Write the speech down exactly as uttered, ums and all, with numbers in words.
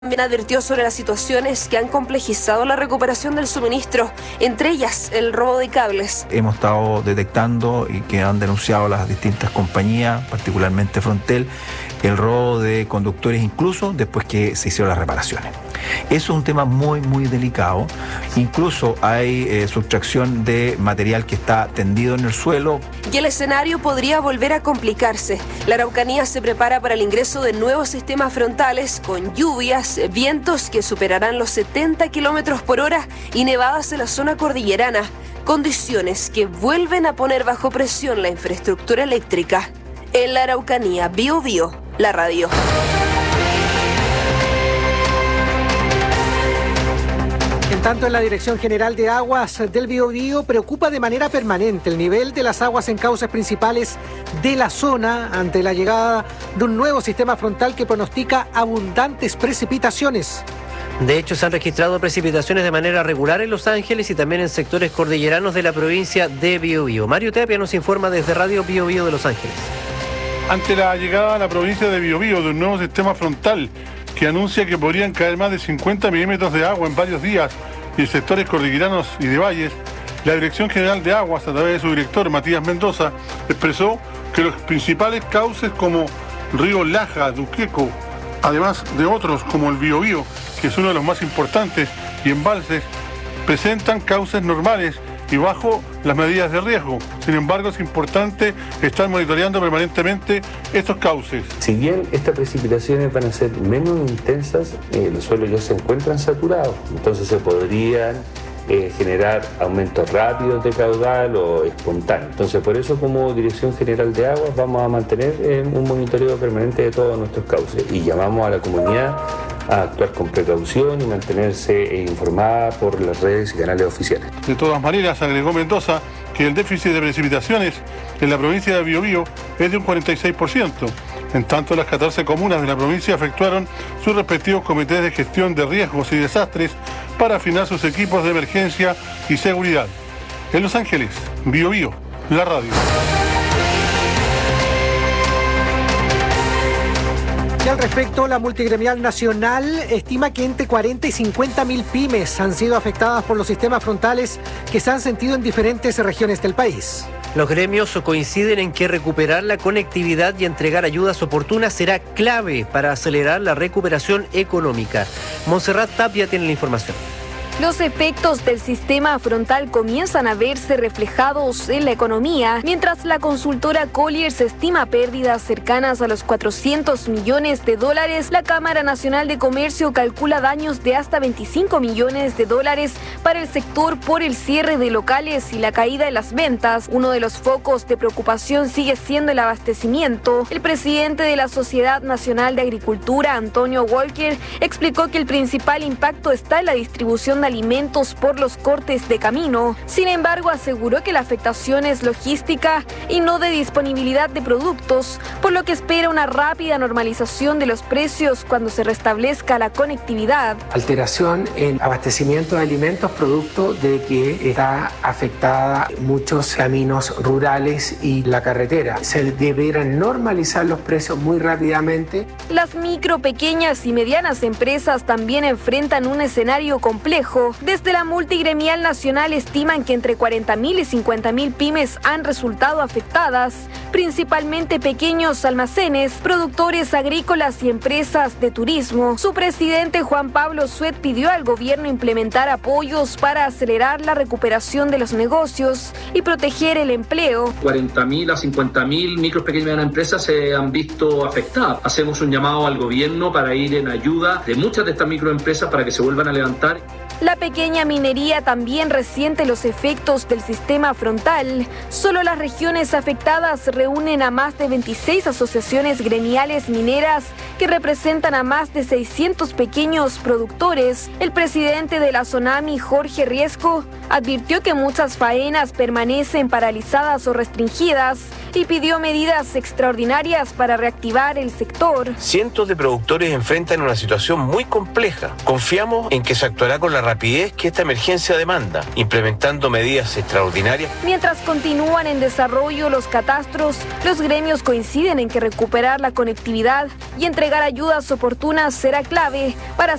También advirtió sobre las situaciones que han complejizado la recuperación del suministro, entre ellas el robo de cables. Hemos estado detectando y que han denunciado las distintas compañías, particularmente Frontel, el robo de conductores incluso después que se hicieron las reparaciones. Eso es un tema muy, muy delicado. Incluso hay eh, sustracción de material que está tendido en el suelo. Y el escenario podría volver a complicarse. La Araucanía se prepara para el ingreso de nuevos sistemas frontales con lluvias, vientos que superarán los setenta kilómetros por hora y nevadas en la zona cordillerana. Condiciones que vuelven a poner bajo presión la infraestructura eléctrica. En la Araucanía, Bio Bio, la radio. En tanto, en la Dirección General de Aguas del Biobío preocupa de manera permanente el nivel de las aguas en cauces principales de la zona ante la llegada de un nuevo sistema frontal que pronostica abundantes precipitaciones. De hecho, se han registrado precipitaciones de manera regular en Los Ángeles y también en sectores cordilleranos de la provincia de Biobío. Mario Tapia nos informa desde Radio Biobío de Los Ángeles. Ante la llegada a la provincia de Biobío de un nuevo sistema frontal que anuncia que podrían caer más de cincuenta milímetros de agua en varios días y en sectores cordilleranos y de valles, la Dirección General de Aguas, a través de su director Matías Mendoza, expresó que los principales cauces como río Laja, Duqueco, además de otros como el Biobío, que es uno de los más importantes, y embalses, presentan cauces normales y bajo las medidas de riesgo. Sin embargo, es importante estar monitoreando permanentemente estos cauces. Si bien estas precipitaciones van a ser menos intensas, eh, los suelos ya se encuentran saturados, entonces se podrían eh, generar aumentos rápidos de caudal o espontáneos. Entonces, por eso, como Dirección General de Aguas, vamos a mantener eh, un monitoreo permanente de todos nuestros cauces y llamamos a la comunidad a actuar con precaución y mantenerse informada por las redes y canales oficiales. De todas maneras, agregó Mendoza que el déficit de precipitaciones en la provincia de Biobío es de un cuarenta y seis por ciento. En tanto, las catorce comunas de la provincia efectuaron sus respectivos comités de gestión de riesgos y desastres para afinar sus equipos de emergencia y seguridad. En Los Ángeles, Biobío, la radio. Y al respecto, la Multigremial Nacional estima que entre cuarenta y cincuenta mil pymes han sido afectadas por los sistemas frontales que se han sentido en diferentes regiones del país. Los gremios coinciden en que recuperar la conectividad y entregar ayudas oportunas será clave para acelerar la recuperación económica. Montserrat Tapia tiene la información. Los efectos del sistema frontal comienzan a verse reflejados en la economía, mientras la consultora Colliers estima pérdidas cercanas a los cuatrocientos millones de dólares. La Cámara Nacional de Comercio calcula daños de hasta veinticinco millones de dólares para el sector por el cierre de locales y la caída de las ventas. Uno de los focos de preocupación sigue siendo el abastecimiento. El presidente de la Sociedad Nacional de Agricultura, Antonio Walker, explicó que el principal impacto está en la distribución de alimentos por los cortes de camino. Sin embargo, aseguró que la afectación es logística y no de disponibilidad de productos, por lo que espera una rápida normalización de los precios cuando se restablezca la conectividad. Alteración en abastecimiento de alimentos producto de que está afectada muchos caminos rurales y la carretera. Se deberán normalizar los precios muy rápidamente. Las micro, pequeñas y medianas empresas también enfrentan un escenario complejo. Desde la Multigremial Nacional estiman que entre cuarenta mil y cincuenta mil pymes han resultado afectadas, principalmente pequeños almacenes, productores agrícolas y empresas de turismo. Su presidente Juan Pablo Suet pidió al gobierno implementar apoyos para acelerar la recuperación de los negocios y proteger el empleo. cuarenta mil a cincuenta mil micro, pequeñas y medianas empresas se han visto afectadas. Hacemos un llamado al gobierno para ir en ayuda de muchas de estas microempresas para que se vuelvan a levantar. La pequeña minería también resiente los efectos del sistema frontal. Solo las regiones afectadas reúnen a más de veintiséis asociaciones gremiales mineras que representan a más de seiscientos pequeños productores. El presidente de la SONAMI, Jorge Riesco, advirtió que muchas faenas permanecen paralizadas o restringidas y pidió medidas extraordinarias para reactivar el sector. Cientos de productores enfrentan una situación muy compleja. Confiamos en que se actuará con la rapidez que esta emergencia demanda, implementando medidas extraordinarias. Mientras continúan en desarrollo los catastros, los gremios coinciden en que recuperar la conectividad y entregar ayudas oportunas será clave para